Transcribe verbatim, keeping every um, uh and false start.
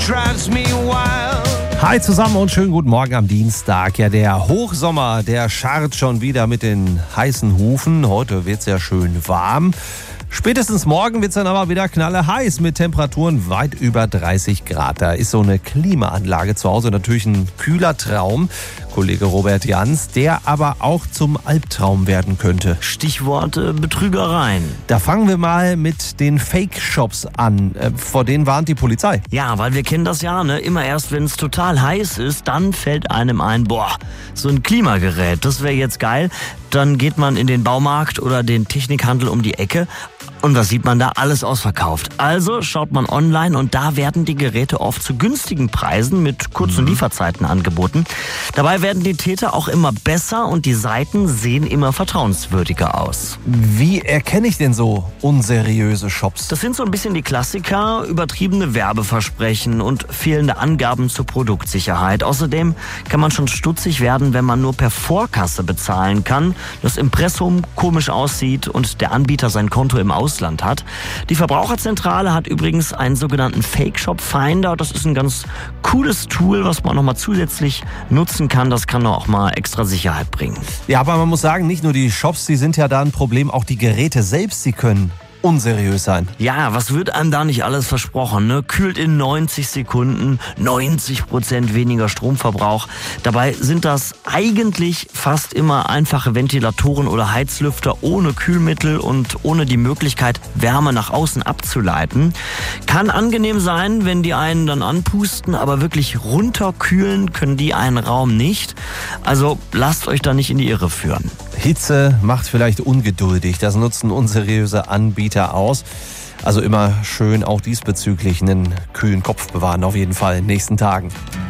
drives me wild. Hi zusammen und schönen guten Morgen am Dienstag. Ja, der Hochsommer, der scharrt schon wieder mit den heißen Hufen. Heute wird's ja schön warm. Spätestens morgen wird's dann aber wieder knalleheiß mit Temperaturen weit über dreißig Grad. Da ist so eine Klimaanlage zu Hause natürlich ein kühler Traum. Kollege Robert Jans, der aber auch zum Albtraum werden könnte. Stichwort äh, Betrügereien. Da fangen wir mal mit den Fake-Shops an. Äh, vor denen warnt die Polizei. Ja, weil wir kennen das ja, ne? Immer erst, wenn es total heiß ist, dann fällt einem ein, boah, so ein Klimagerät, das wäre jetzt geil. Dann geht man in den Baumarkt oder den Technikhandel um die Ecke und was sieht man da? Alles ausverkauft. Also schaut man online und da werden die Geräte oft zu günstigen Preisen mit kurzen Lieferzeiten angeboten. Dabei werden die Täter auch immer besser und die Seiten sehen immer vertrauenswürdiger aus. Wie erkenne ich denn so unseriöse Shops? Das sind so ein bisschen die Klassiker, übertriebene Werbeversprechen und fehlende Angaben zur Produktsicherheit. Außerdem kann man schon stutzig werden, wenn man nur per Vorkasse bezahlen kann, das Impressum komisch aussieht und der Anbieter sein Konto im Ausland hat. Die Verbraucherzentrale hat übrigens einen sogenannten Fake-Shop-Finder. Das ist ein ganz cooles Tool, was man nochmal zusätzlich nutzen kann. Das kann auch mal extra Sicherheit bringen. Ja, aber man muss sagen, nicht nur die Shops, die sind ja da ein Problem, auch die Geräte selbst, die können unseriös sein. Ja, was wird einem da nicht alles versprochen, ne? Kühlt in neunzig Sekunden, neunzig Prozent weniger Stromverbrauch. Dabei sind das eigentlich fast immer einfache Ventilatoren oder Heizlüfter ohne Kühlmittel und ohne die Möglichkeit, Wärme nach außen abzuleiten. Kann angenehm sein, wenn die einen dann anpusten, aber wirklich runterkühlen können die einen Raum nicht. Also lasst euch da nicht in die Irre führen. Hitze macht vielleicht ungeduldig. Das nutzen unseriöse Anbieter aus. Also immer schön auch diesbezüglich einen kühlen Kopf bewahren, auf jeden Fall in den nächsten Tagen.